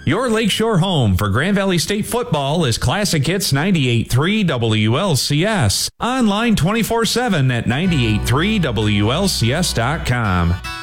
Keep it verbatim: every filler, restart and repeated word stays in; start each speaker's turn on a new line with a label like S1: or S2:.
S1: Your Lakeshore home for Grand Valley State football is Classic Hits ninety-eight point three W L C S. Online twenty-four seven at ninety-eight point three W L C S dot com.